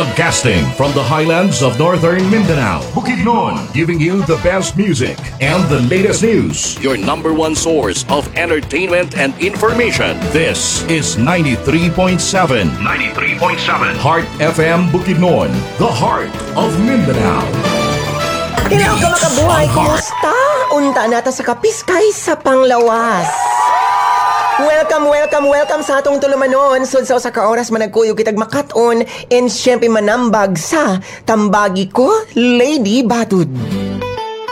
Broadcasting from the highlands of northern Mindanao, Bukidnon, giving you the best music and the latest news. Your number one source of entertainment and information. This is 93.7. 93.7. Heart FM Bukidnon, the heart of Mindanao. Hello ka makabuhay, kumusta? Unta nata sa kapiskay sa panglawas. Welcome sa atong tulumanon. Sudsaw sa kaoras managkuyo kitag makaton and syempre manambag sa tambagi ko, Lady Batud.